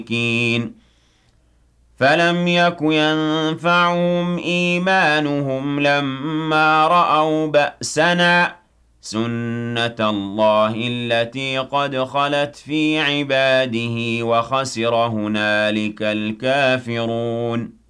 فلم يك ينفعهم إيمانهم لما رأوا بأسنا سنة الله التي قد خلت في عباده وخسر هنالك الكافرون